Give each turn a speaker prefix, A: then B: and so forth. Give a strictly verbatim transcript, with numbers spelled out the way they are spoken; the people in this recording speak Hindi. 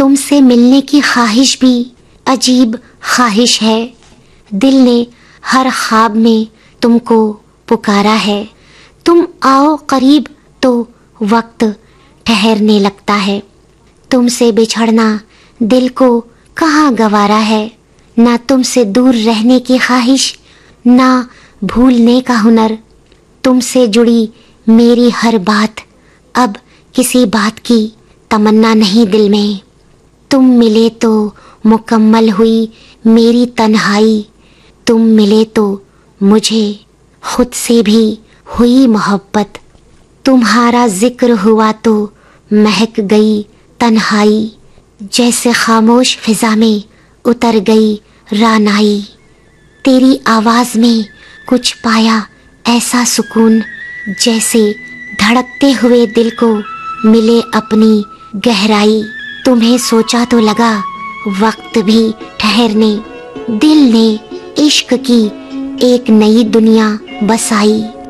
A: तुमसे मिलने की ख्वाहिश भी अजीब ख्वाहिश है। दिल ने हर ख्वाब में तुमको पुकारा है। तुम आओ करीब तो वक्त ठहरने लगता है। तुमसे बिछड़ना दिल को कहाँ गवारा है। ना तुमसे दूर रहने की ख्वाहिश, ना भूलने का हुनर। तुमसे जुड़ी मेरी हर बात, अब किसी बात की तमन्ना नहीं दिल में। तुम मिले तो मुकम्मल हुई मेरी तन्हाई। तुम मिले तो मुझे खुद से भी हुई मोहब्बत। तुम्हारा जिक्र हुआ तो महक गई तन्हाई। जैसे खामोश फिजा में उतर गई रानाई। तेरी आवाज में कुछ पाया ऐसा सुकून, जैसे धड़कते हुए दिल को मिले अपनी गहराई। तुम्हें सोचा तो लगा वक्त भी ठहरने। दिल ने इश्क की एक नई दुनिया बसाई।